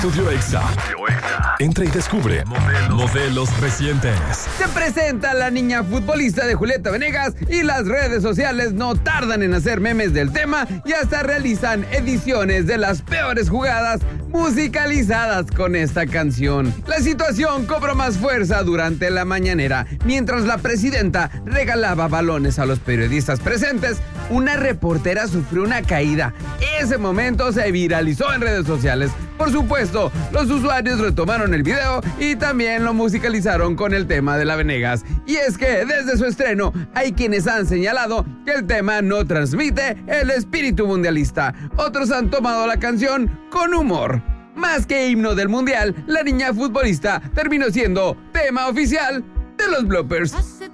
Estudio Exa. Entra y descubre modelos recientes. Se presenta la niña futbolista de Julieta Venegas y las redes sociales no tardan en hacer memes del tema y hasta realizan ediciones de las peores jugadas musicalizadas con esta canción. La situación cobró más fuerza durante la mañanera. Mientras la presidenta regalaba balones a los periodistas presentes, una reportera sufrió una caída. Ese momento se viralizó en redes sociales. Por supuesto, los usuarios retomaron el video y también lo musicalizaron con el tema de la Venegas. Y es que desde su estreno hay quienes han señalado que el tema no transmite el espíritu mundialista. Otros han tomado la canción con humor. Más que himno del mundial, la niña futbolista terminó siendo tema oficial de los bloopers.